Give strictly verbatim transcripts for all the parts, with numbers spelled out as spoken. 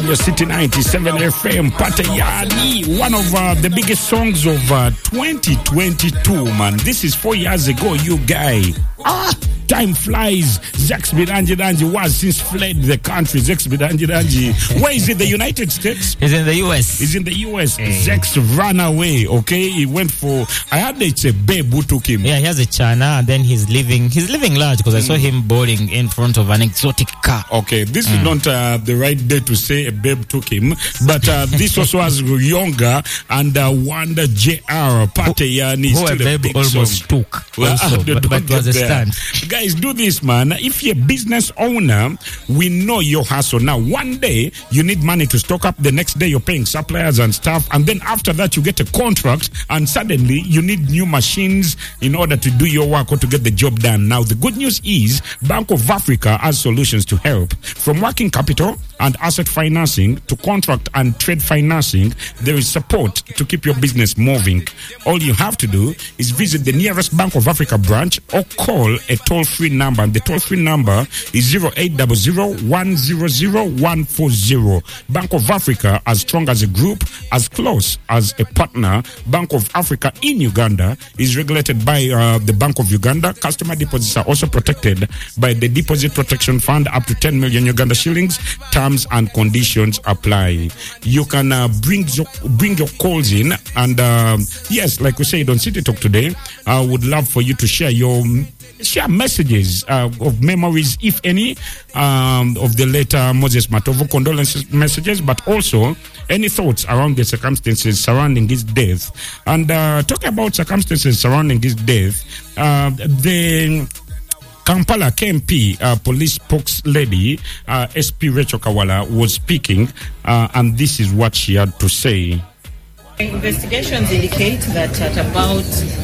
Radio City ninety-seven F M, Patayani, one of uh, the biggest songs of uh, twenty twenty-two, man. This is four years ago, you guy. Ah, time flies. Zex Bidanji was since fled the country. Zex Bidanji, where is it? The United States? He's in the U S. He's in the U S. Hey. Zex ran away, okay? He went for, I heard it's a babe who took him. Yeah, he has a China, and then he's living, he's living large because mm. I saw him boarding in front of an exotic car. Okay, this mm. is not uh, the right day to say a babe took him, but uh, this also has younger and uh, Wanda J R Patayani. Who, who a babe a almost song. took. Well, also, don't, but, but don't was a stand. Guys, do this, man. If you're a business owner, we know your hustle. Now, one day, you need money to stock up. The next day, you're paying suppliers and stuff. And then after that, you get a contract. And suddenly, you need new machines in order to do your work or to get the job done. Now, the good news is Bank of Africa has solutions to help. From working capital and asset financing to contract and trade financing, there is support to keep your business moving. All you have to do is visit the nearest Bank of Africa branch or call a toll-free number. And the toll-free number is zero eight zero zero one zero zero one four zero. Bank of Africa, as strong as a group, as close as a partner. Bank of Africa in Uganda is regulated by uh, the Bank of Uganda. Customer deposits are also protected by the Deposit Protection Fund up to ten million Uganda shillings. Terms and conditions apply. You can uh, bring your, bring your calls in, and uh, yes, like we said on City Talk today, I would love for you to share your share messages uh, of memories, if any, um, of the late uh, Moses Matovu, condolence messages, but also any thoughts around the circumstances surrounding his death. And uh, talking about circumstances surrounding his death, uh, the Kampala K M P uh, police spokeswoman, uh, S P Rachel Kawala, was speaking, uh, and this is what she had to say. Investigations indicate that at about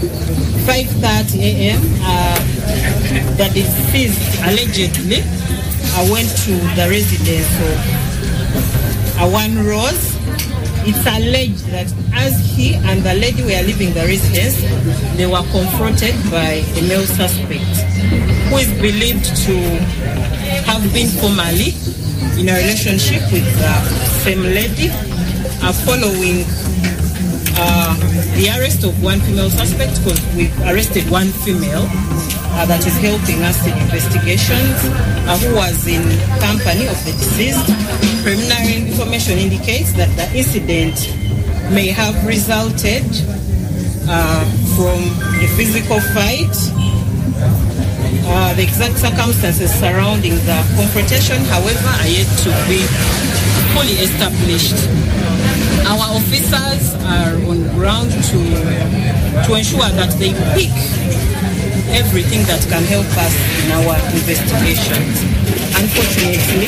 five thirty a.m., uh, the deceased allegedly uh, went to the residence of uh, One Rose. It's alleged that as he and the lady were leaving the residence, they were confronted by a male suspect who is believed to have been formerly in a relationship with the same lady. Uh, following Uh, the arrest of one female suspect, because we've arrested one female uh, that is helping us in investigations, uh, who was in company of the deceased. Preliminary information indicates that the incident may have resulted uh, from a physical fight. Uh, the exact circumstances surrounding the confrontation, however, are yet to be fully established. Our officers are on ground to to ensure that they pick everything that can help us in our investigations. Unfortunately,